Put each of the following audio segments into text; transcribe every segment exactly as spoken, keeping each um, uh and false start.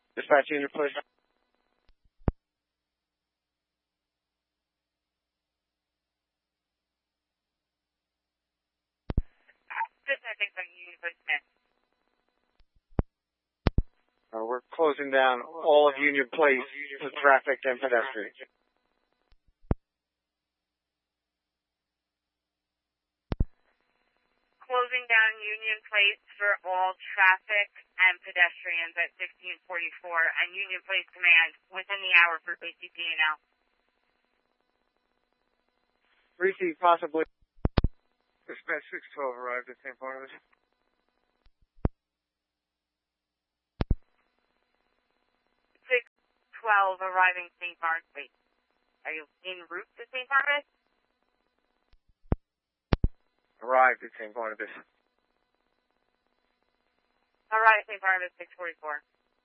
Dispatch unit, please. Dispatching from Union Place Smith. Uh, we're closing down all of Union Place to traffic and pedestrians. Closing down Union Place for all traffic and pedestrians at sixteen forty-four, and Union Place Command within the hour for A C P and L. Receive possibly. Dispatch six twelve arrived at Saint Barnabas. six twelve arriving Saint Barnabas. Are you en route to Saint Barnabas? Arrived at Saint Barnabas. All right, Saint Barnabas six forty-four.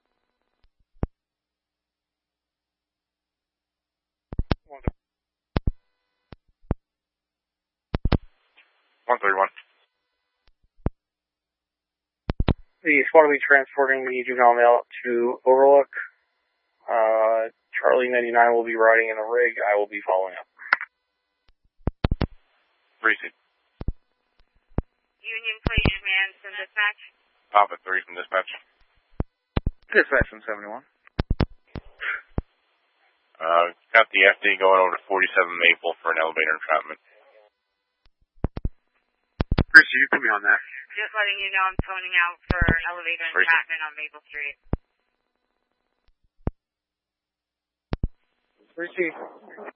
one thirty-one. The squad will be transporting the juvenile male to Overlook. Uh, Charlie ninety-nine will be riding in a rig. I will be following up. Receive. Union Place Command from dispatch. Papa three from dispatch. Dispatch from seventy-one. Uh, got the F D going over to forty-seven Maple for an elevator entrapment. Chris, you put me on that. Just letting you know I'm toning out for elevator entrapment on Maple Street. Receive.